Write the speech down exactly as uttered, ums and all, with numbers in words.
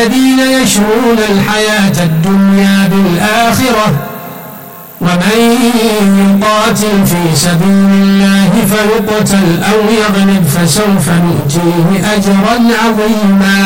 الذين يشرون الحياة الدنيا بالآخرة ومن يقاتل في سبيل الله فيقتل أو يغلب فسوف نؤتيه أجرا عظيما.